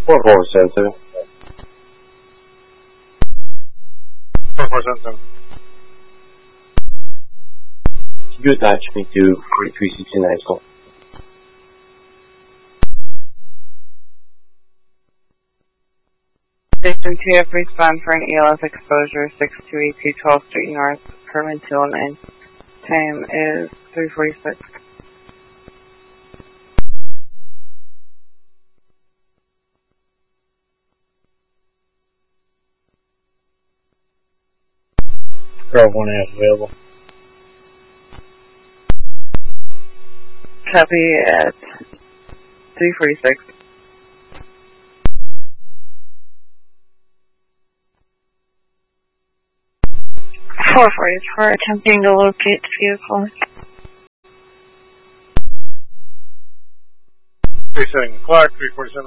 4477. 4477. Can you attach me to 4369 call? Station 2F, respond for an ELF exposure, 6282 12th Street North, Herman 209. Time is 3:46. Grove 1A is available. Copy at 3:46. 444, attempting to locate the vehicle. Resetting the clock, 347.